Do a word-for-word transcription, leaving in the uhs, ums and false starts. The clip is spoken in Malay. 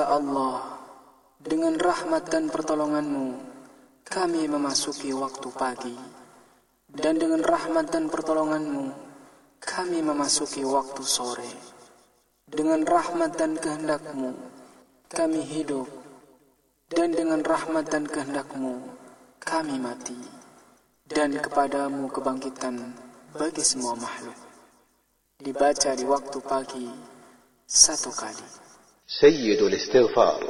Ya Allah, dengan rahmat dan pertolongan-Mu, kami memasuki waktu pagi. Dan dengan rahmat dan pertolongan-Mu, kami memasuki waktu sore. Dengan rahmat dan kehendak-Mu, kami hidup. Dan dengan rahmat dan kehendak-Mu, kami mati. Dan kepadamu kebangkitan bagi semua makhluk. Dibaca di waktu pagi satu kali. سيد الاستغفار